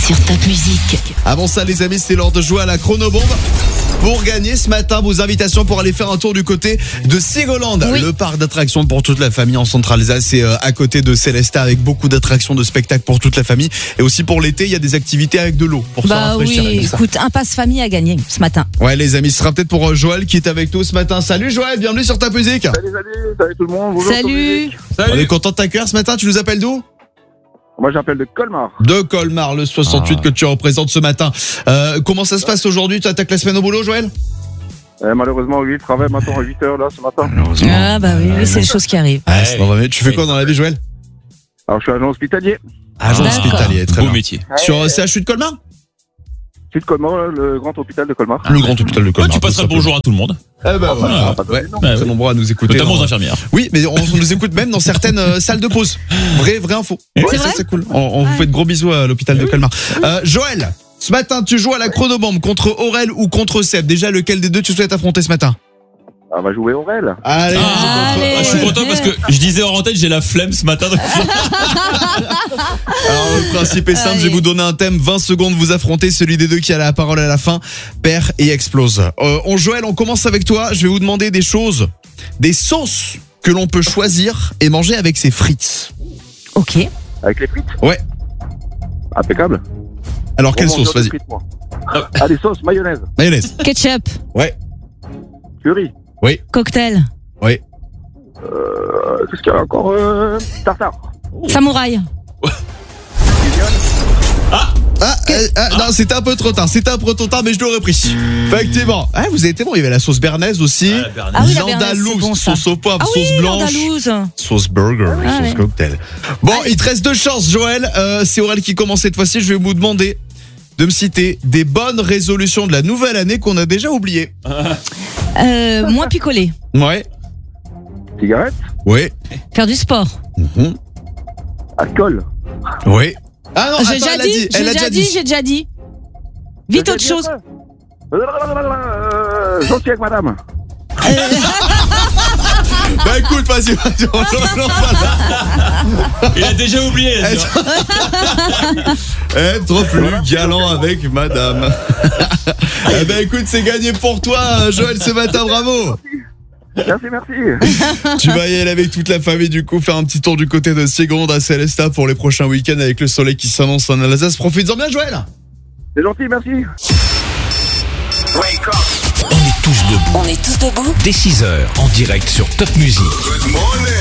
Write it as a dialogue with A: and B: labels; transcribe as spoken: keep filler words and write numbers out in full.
A: sur Top Music.
B: Avant ça, les amis, c'est l'heure de jouer à la chronobombe. Pour gagner ce matin vos invitations pour aller faire un tour du côté de Segoland, oui. Le parc d'attractions pour toute la famille en Centre-Alsace. C'est à côté de Célestat avec beaucoup d'attractions, de spectacles pour toute la famille. Et aussi pour l'été, il y a des activités avec de l'eau pour
C: bah
B: se rafraîchir.
C: Oui, écoute, un passe famille à gagner ce matin.
B: Ouais, les amis, ce sera peut-être pour Joël qui est avec nous ce matin. Salut Joël, bienvenue sur Top Music.
D: Salut, salut, salut tout le monde. Bonjour.
C: Salut.
B: Salut. On est content de t'accueillir ce matin. Tu nous appelles d'où ?
D: Moi, j'appelle de Colmar.
B: De Colmar, le soixante-huit ah. que tu représentes ce matin. Euh, comment ça se passe aujourd'hui ? Tu attaques la semaine au boulot, Joël ?
D: Euh, malheureusement, oui, je travaille maintenant à huit heures là, ce matin.
C: Ah, bah oui, oui c'est des choses qui arrivent.
B: Ah, c'est normal. Tu fais quoi dans la vie, Joël ?
D: Alors, je suis agent hospitalier.
B: Agent
C: D'accord.
B: hospitalier, très
E: Beau
B: bien.
E: métier.
B: Sur euh, C H U de Colmar ?
D: Je suis de Colmar, le grand hôpital de Colmar.
B: Le grand hôpital de Colmar.
E: Ouais, tu passeras le bonjour à tout le monde.
B: Eh ben voilà.
D: Ah,
B: Ouais,
D: non.
B: très ouais. nombreux à nous écouter.
E: Notamment aux
B: dans...
E: infirmières.
B: Oui, mais on nous écoute même dans certaines euh, salles de pause. Vrai, vrai info.
C: C'est
B: Ouais,
C: vrai
B: ça c'est cool. On, on vous fait de gros bisous à l'hôpital de Colmar. Euh, Joël, ce matin, tu joues à la chronobombe contre Aurel ou contre Seb. Déjà, lequel des deux tu souhaites affronter ce matin ?
D: On va jouer Aurel.
B: Allez,
E: Ah,
C: Allez.
E: ah, je suis content parce que je disais en tête, j'ai la flemme ce matin. Donc...
B: Alors le principe est simple,
C: Allez.
B: je vais vous donner un thème, vingt secondes, vous affrontez celui des deux qui a la parole à la fin, perd et explose. Euh, on Joël, on commence avec toi, je vais vous demander des choses, des sauces que l'on peut choisir et manger avec ses frites.
C: Ok.
D: Avec les frites.
B: Ouais.
D: Impeccable.
B: Alors quelle
D: Bon,
B: sauce,
D: mangeur de
B: vas-y.
D: frites, moi. Ah, des sauces, mayonnaise,
B: Mayonnaise.
C: Ketchup,
B: Ouais.
D: curry.
C: cocktail,
D: Euh, qu'est-ce qu'il y a encore euh, Tartare.
C: samouraï.
B: Ah, euh, ah, non, c'était un peu trop tard, c'était un peu trop tard, mais je l'aurais pris. Effectivement. Ah, vous avez été bon, il y avait la sauce bernaise aussi.
E: Ah, la bernaise.
C: Ah oui, la bernaise,
B: L'andalouse,
C: c'est bon, ça.
B: sauce au poivre,
C: Ah oui,
B: sauce blanche.
C: l'andalouse.
B: Sauce burger,
C: Ah
B: sauce
C: ouais.
B: cocktail. Bon, il te reste deux chances, Joël. Euh, c'est Aurel qui commence cette fois-ci. Je vais vous demander de me citer des bonnes résolutions de la nouvelle année qu'on a déjà oubliées.
C: Euh, moins picolé.
B: Ouais.
D: Cigarette.
B: Ouais.
C: Faire du sport.
B: Mhm.
D: Alcool.
B: Ouais. Ah non,
C: J'ai
B: attends,
C: déjà
B: elle a
C: dit,
B: dit.
C: j'ai
B: Elle a
C: déjà dit, j'ai déjà dit. Vite autre chose.
D: Euh, gentil avec madame.
B: Bah écoute, vas-y, vas-y, on on en parle.
E: Il a déjà oublié. là, tu vois.
B: Être plus galant avec madame. Eh ben écoute, c'est gagné pour toi, Joël, ce matin, bravo.
D: Merci, merci.
B: Tu vas y aller avec toute la famille, du coup, faire un petit tour du côté de Segonde à Célestat pour les prochains week-ends avec le soleil qui s'annonce en Alsace. Profites-en bien, Joël.
D: C'est gentil, merci.
F: On est tous debout.
A: On est tous debout
F: Dès six heures, en direct sur Top Music.